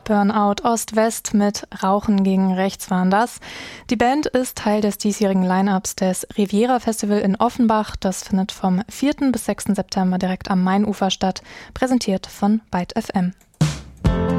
Burnout Ost-West mit Rauchen gegen Rechts waren das. Die Band ist Teil des diesjährigen Line-Ups des Riviera Festival in Offenbach. Das findet vom 4. bis 6. September direkt am Mainufer statt, präsentiert von Byte FM.